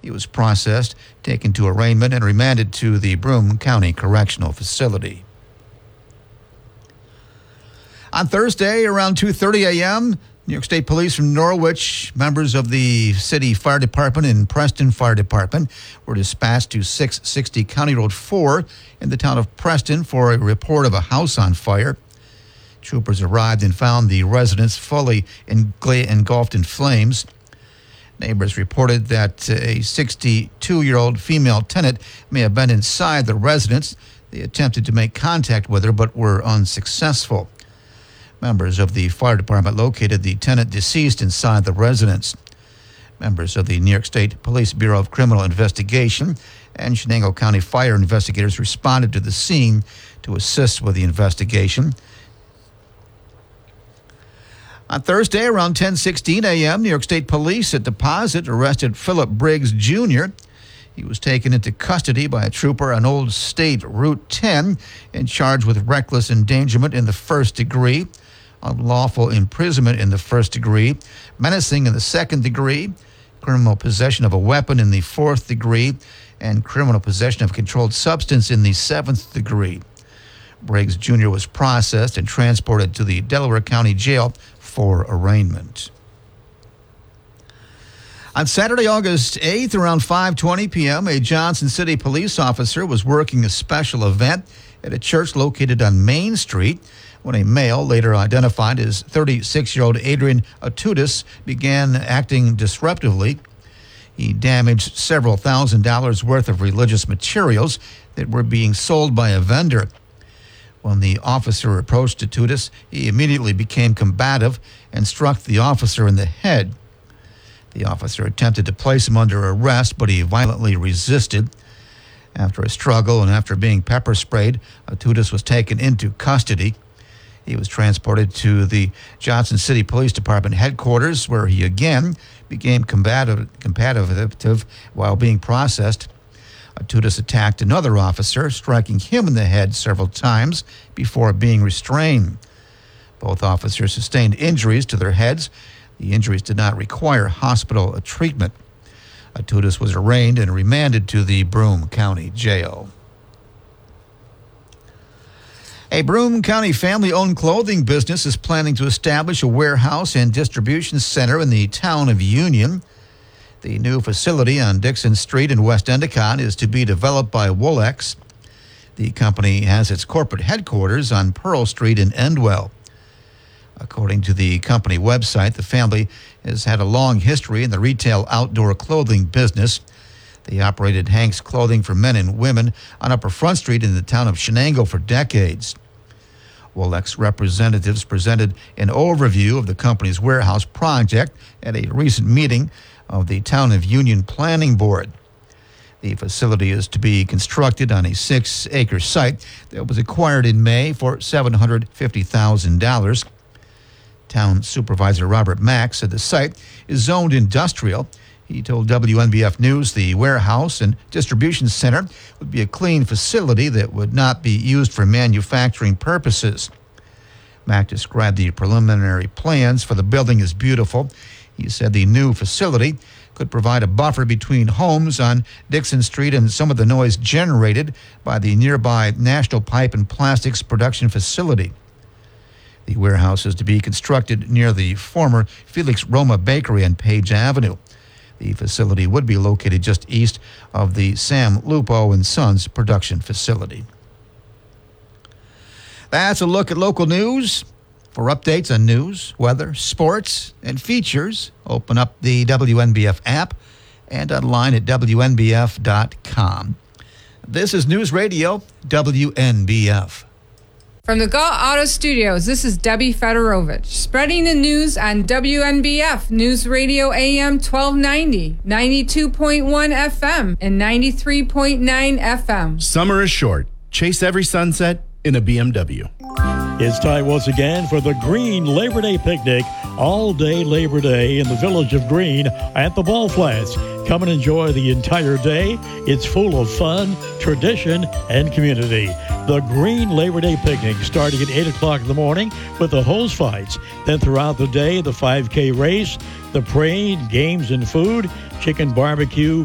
He was processed, taken to arraignment, and remanded to the Broome County Correctional Facility. On Thursday, around 2:30 a.m., New York State Police from Norwich, members of the City Fire Department and Preston Fire Department were dispatched to 660 County Road 4 in the town of Preston for a report of a house on fire. Troopers arrived and found the residence fully engulfed in flames. Neighbors reported that a 62-year-old female tenant may have been inside the residence. They attempted to make contact with her but were unsuccessful. Members of the fire department located the tenant deceased inside the residence. Members of the New York State Police Bureau of Criminal Investigation and Shenango County fire investigators responded to the scene to assist with the investigation. On Thursday, around 10:16 a.m., New York State Police at Deposit arrested Philip Briggs, Jr. He was taken into custody by a trooper on Old State Route 10 and charged with reckless endangerment in the first degree, unlawful imprisonment in the first degree, menacing in the second degree, criminal possession of a weapon in the fourth degree, and criminal possession of a controlled substance in the seventh degree. Briggs Jr. was processed and transported to the Delaware County Jail for arraignment. On Saturday, August 8th, around 5:20 p.m., a Johnson City police officer was working a special event at a church located on Main Street when a male, later identified as 36-year-old Adrian Atutis, began acting disruptively. He damaged several $1,000s worth of religious materials that were being sold by a vendor. When the officer approached Atutis, he immediately became combative and struck the officer in the head. The officer attempted to place him under arrest, but he violently resisted. After a struggle and after being pepper sprayed, Atutis was taken into custody. He was transported to the Johnson City Police Department headquarters, where he again became combative while being processed. Atutis attacked another officer, striking him in the head several times before being restrained. Both officers sustained injuries to their heads. The injuries did not require hospital treatment. Atutis was arraigned and remanded to the Broome County Jail. A Broome County family-owned clothing business is planning to establish a warehouse and distribution center in the town of Union. The new facility on Dixon Street in West Endicott is to be developed by Wolex. The company has its corporate headquarters on Pearl Street in Endwell. According to the company website, the family has had a long history in the retail outdoor clothing business. They operated Hank's Clothing for men and women on Upper Front Street in the town of Shenango for decades. Wolex representatives presented an overview of the company's warehouse project at a recent meeting of the Town of Union Planning Board. The facility is to be constructed on a 6-acre site that was acquired in May for $750,000. Town Supervisor Robert Mack said the site is zoned industrial. He told WNBF News the warehouse and distribution center would be a clean facility that would not be used for manufacturing purposes. Mack described the preliminary plans for the building as beautiful. He said the new facility could provide a buffer between homes on Dixon Street and some of the noise generated by the nearby National Pipe and Plastics production facility. The warehouse is to be constructed near the former Felix Roma Bakery on Page Avenue. The facility would be located just east of the Sam Lupo and Sons production facility. That's a look at local news. For updates on news, weather, sports, and features, open up the WNBF app and online at WNBF.com. This is News Radio WNBF. From the Galt Auto Studios, this is Debbie Fedorovich, spreading the news on WNBF News Radio AM 1290, 92.1 FM, and 93.9 FM. Summer is short. Chase every sunset in a BMW. It's time once again for the Green Labor Day Picnic, all day Labor Day in the village of Green at the Ball Flats. Come and enjoy the entire day. It's full of fun, tradition, and community. The Green Labor Day Picnic starting at 8 o'clock in the morning with the hose fights. Then throughout the day, the 5K race, the parade, games and food, chicken barbecue,